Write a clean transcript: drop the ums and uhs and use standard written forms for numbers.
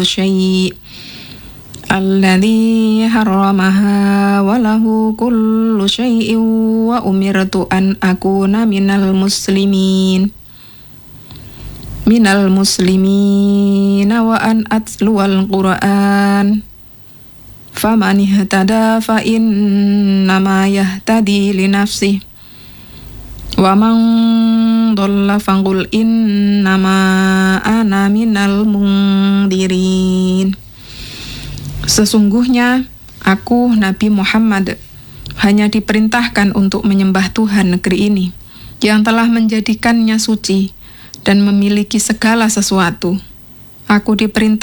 syai' alladzi harramaha wa lahu kullu syai'in wa umirtu an akuna minal muslimin wa an atluwal Qur'an faman ihtada fa innama yahtadi li nafsihi wa man dhalla faqul innama ana minal mundirin. Sesungguhnya aku Nabi Muhammad hanya diperintahkan untuk menyembah Tuhan negeri ini yang telah menjadikannya suci dan memiliki segala sesuatu. Aku diperintah